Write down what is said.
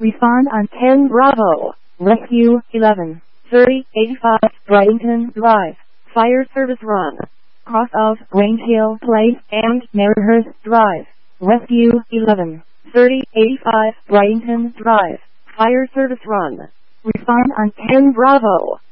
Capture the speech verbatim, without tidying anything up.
Respond on ten Bravo. Rescue eleven thirty eighty-five Brighton Drive. Fire service run. Cross of Grange Hill Place and Maryhurst Drive. Rescue eleven thirty eighty-five Brighton Drive. Fire service run. Respond on ten Bravo.